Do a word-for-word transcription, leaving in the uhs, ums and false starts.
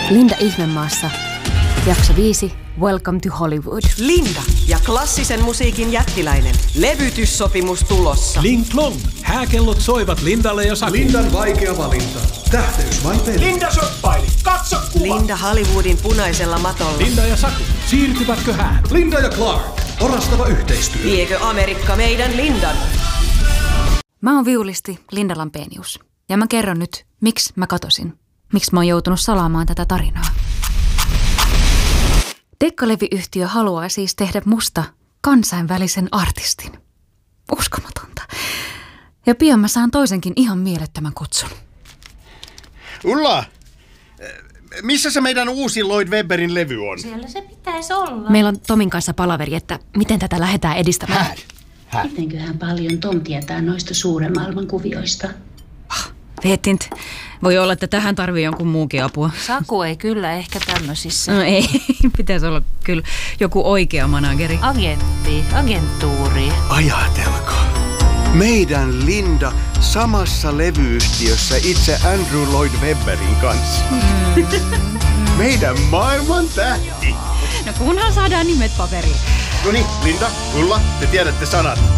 Linda Ihmemaassa. Jakso viisi. Welcome to Hollywood. Linda ja klassisen musiikin jättiläinen. Levytyssopimus tulossa. Ling Klong. Hääkellot soivat Lindalle ja Sakulle. Lindan vaikea valinta. Tähteys vai peli? Linda shoppaili. Katso kuva. Linda Hollywoodin punaisella matolla. Linda ja Saku. Siirtyvätkö hän? Linda ja Clark. Orastava yhteistyö. Viekö Amerikka meidän Lindan? Mä oon viulisti Linda Lampenius. Ja mä kerron nyt, miksi mä katosin. Miksi mä oon joutunut salaamaan tätä tarinaa. Dekkalevyyhtiö haluaa siis tehdä musta kansainvälisen artistin. Uskomatonta. Ja pian mä saan toisenkin ihan mielettömän kutsun. Ulla, missä se meidän uusi Lloyd Webberin levy on? Siellä se pitäisi olla. Meillä on Tomin kanssa palaveri, että miten tätä lähdetään edistämään. Hää? Hää? Mitenköhän paljon Tom tietää noista suuren maailman kuvioista? Veetint. Voi olla, että tähän tarvii jonkun muukin apua. Saku ei kyllä ehkä tämmöisissä. No ei, pitäisi olla kyllä joku oikea manageri. Agentti, agenttuuri. Ajatelkaa. Meidän Linda samassa levyyhtiössä itse Andrew Lloyd Webberin kanssa. Mm. Meidän maailman tähti. No kunhan saadaan nimet paperiin. No niin, Linda, Ulla, te tiedätte sanat.